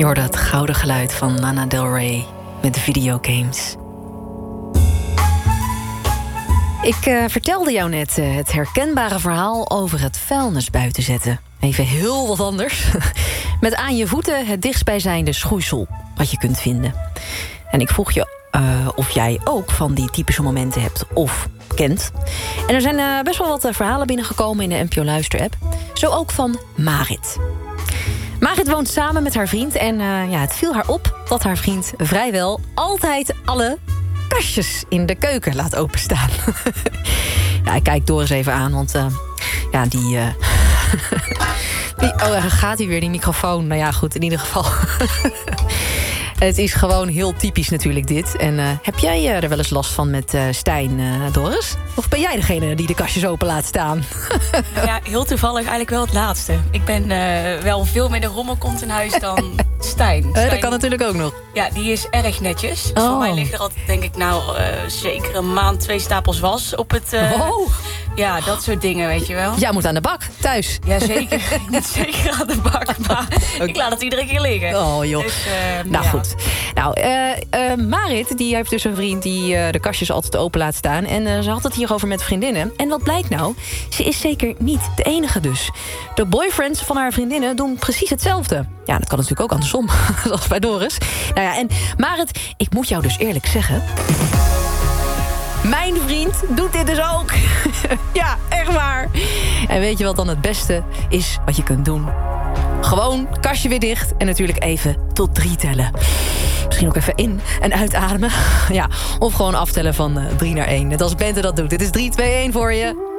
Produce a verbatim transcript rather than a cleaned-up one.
Je hoorde het gouden geluid van Lana Del Rey met videogames. Ik uh, vertelde jou net uh, het herkenbare verhaal over het vuilnis buiten zetten. Even heel wat anders. Met aan je voeten het dichtstbijzijnde schoeisel wat je kunt vinden. En ik vroeg je uh, of jij ook van die typische momenten hebt of kent. En er zijn uh, best wel wat uh, verhalen binnengekomen in de N P O Luister-app. Zo ook van Marit. Marit woont samen met haar vriend en uh, ja, het viel haar op dat haar vriend vrijwel altijd alle kastjes in de keuken laat openstaan. Ja, ik kijk Doris even aan, want uh, ja, die... Uh, die oh, gaat hij weer, die microfoon. Nou ja, goed, in ieder geval. Het is gewoon heel typisch natuurlijk dit. En uh, heb jij uh, er wel eens last van met uh, Stijn, uh, Doris? Of ben jij degene die de kastjes open laat staan? Ja, heel toevallig eigenlijk wel het laatste. Ik ben uh, wel veel meer de rommelkont in huis dan Stijn. Uh, Stijn. Dat kan natuurlijk ook nog. Ja, die is erg netjes. Oh. Voor mij liggen er altijd, denk ik, nou uh, zeker een maand twee stapels was op het... Uh, oh. Ja, dat soort dingen, weet je wel. Jij moet aan de bak, thuis. Jazeker, ik moet zeker aan de bak. Maar okay. Ik laat het iedere keer liggen. Oh joh. Dus, uh, nou ja. goed. Nou, uh, uh, Marit die heeft dus een vriend die uh, de kastjes altijd open laat staan. En uh, ze had het hierover met vriendinnen. En wat blijkt nou? Ze is zeker niet de enige dus. De boyfriends van haar vriendinnen doen precies hetzelfde. Ja, dat kan natuurlijk ook andersom, zoals bij Doris. Nou ja, en Marit, ik moet jou dus eerlijk zeggen... Mijn vriend doet dit dus ook. Ja, echt waar. En weet je wat dan het beste is wat je kunt doen? Gewoon kastje weer dicht en natuurlijk even tot drie tellen. Misschien ook even in- en uitademen. Ja, of gewoon aftellen van uh, drie naar één. Net als Bente dat doet. Dit is drie, twee, één voor je.